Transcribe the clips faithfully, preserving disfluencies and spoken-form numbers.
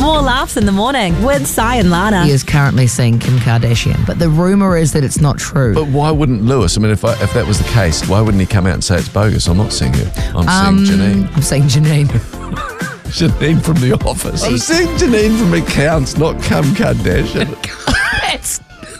More laughs in the morning with Si and Lana. He is currently seeing Kim Kardashian, but the rumour is that it's not true. But why wouldn't Lewis? I mean, if I, if that was the case, why wouldn't he come out and say it's bogus? I'm not seeing her. I'm um, seeing Janine. I'm seeing Janine. Janine from The Office. I'm seeing Janine from Accounts, not Kim Kardashian. That's...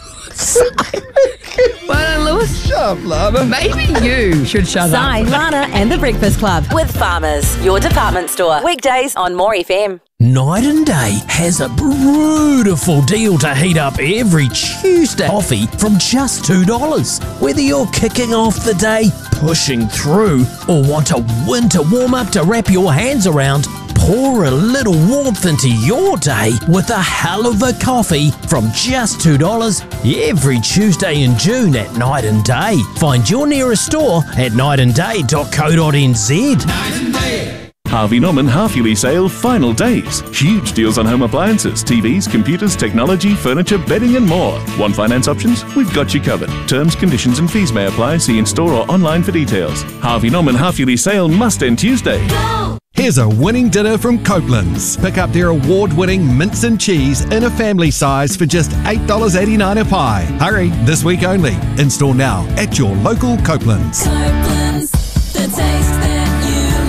Well, Lewis, shut up, Lana. Maybe you should shut Si, up. Lana and the Breakfast Club with Farmers, your department store. Weekdays on More F M. Night and Day has a beautiful deal to heat up every Tuesday. Coffee from just two dollars. Whether you're kicking off the day, pushing through, or want a winter warm-up to wrap your hands around, pour a little warmth into your day with a hell of a coffee from just two dollars every Tuesday in June at Night and Day. Find your nearest store at night and day dot co dot n z. Night and Day. Harvey Norman half-yearly sale final days. Huge deals on home appliances, T Vs, computers, technology, furniture, bedding and more. Want finance options? We've got you covered. Terms, conditions and fees may apply. See in-store or online for details. Harvey Norman half-yearly sale must end Tuesday. Go! Here's a winning dinner from Copeland's. Pick up their award-winning mince and cheese in a family size for just eight dollars eighty-nine a pie. Hurry, this week only. Install now at your local Copeland's. Copeland's, the taste that you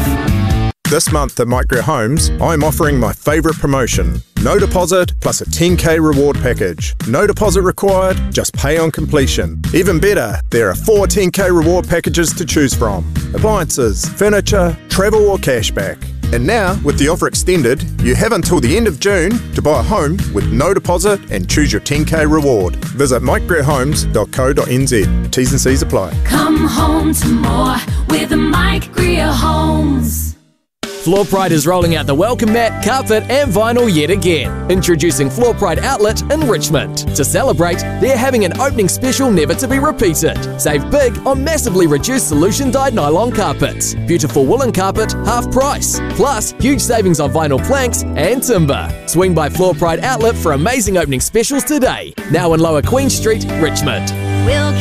love. This month at Micro Homes, I'm offering my favourite promotion. No deposit plus a ten K reward package. No deposit required, just pay on completion. Even better, there are four ten K reward packages to choose from. Appliances, furniture, travel or cashback. And now, with the offer extended, you have until the end of June to buy a home with no deposit and choose your ten K reward. Visit mike greer homes dot co dot n z. T's and C's apply. Come home to more with Mike Greer Homes. Floor Pride is rolling out the welcome mat, carpet and vinyl yet again. Introducing Floor Pride Outlet in Richmond. To celebrate, they're having an opening special never to be repeated. Save big on massively reduced solution dyed nylon carpets. Beautiful woolen carpet, half price. Plus, huge savings on vinyl planks and timber. Swing by Floor Pride Outlet for amazing opening specials today. Now in Lower Queen Street, Richmond. We'll